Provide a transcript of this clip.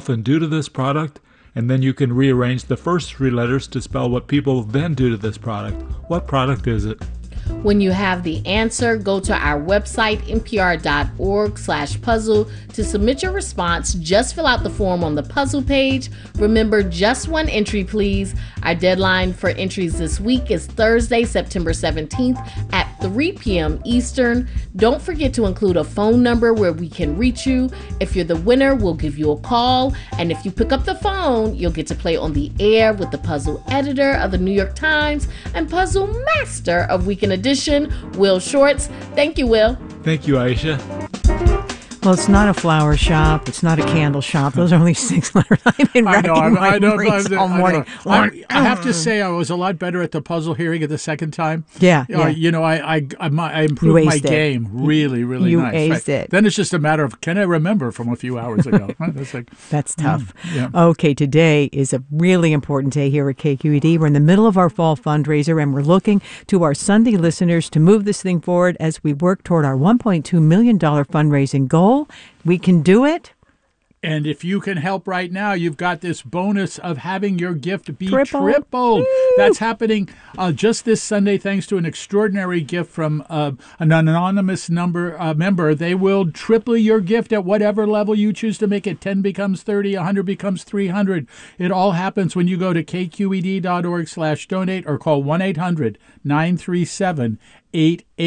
often do to this product, and then you can rearrange the first three letters to spell what people then do to this product. What product is it? When you have the answer, go to our website, npr.org/puzzle, to submit your response. Just fill out the form on the puzzle page. Remember, just one entry, please. Our deadline for entries this week is Thursday, September 17th at 3 p.m. Eastern. Don't forget to include a phone number where we can reach you. If you're the winner, we'll give you a call. And if you pick up the phone, you'll get to play on the air with the puzzle editor of the New York Times and puzzle master of Weekend Edition, Will Shortz. Thank you, Will. Thank you, Aisha. Well, it's not a flower shop. It's not a candle shop. Those are only 6 letters. I've been racking my brains all morning. I have to say, I was a lot better at the puzzle hearing it the second time. Yeah. You know, I improved my game really, really nice. You aced it. Then it's just a matter of, can I remember from a few hours ago? That's tough. Yeah. Okay, today is a really important day here at KQED. We're in the middle of our fall fundraiser, and we're looking to our Sunday listeners to move this thing forward as we work toward our $1.2 million fundraising goal. We can do it. And if you can help right now, you've got this bonus of having your gift be tripled. That's happening just this Sunday, thanks to an extraordinary gift from an anonymous member. They will triple your gift at whatever level you choose to make it. 10 becomes 30, 100 becomes 300. It all happens when you go to kqed.org/donate or call 1-800-937-8888.